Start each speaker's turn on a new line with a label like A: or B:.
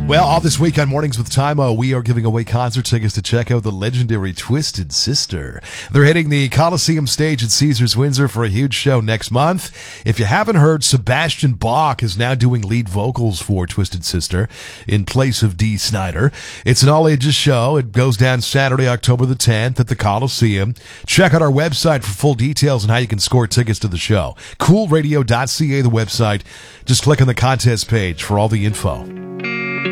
A: Well, all this week on Mornings with Tymo, we are giving away concert tickets to check out the legendary Twisted Sister. They're hitting the Coliseum stage at Caesars Windsor for a huge show next month. If you haven't heard, Sebastian Bach is now doing lead vocals for Twisted Sister in place of Dee Snider. It's an all-ages show. It goes down Saturday, October the 10th at the Coliseum. Check out our website for full details on how you can score tickets to the show. Coolradio.ca, the website. Just click on the contest page for all the info.